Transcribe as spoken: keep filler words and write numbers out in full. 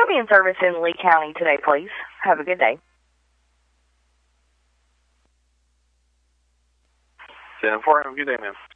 Custodian service in Lee County today, please. Have a good day. ten four, have a good day, ma'am.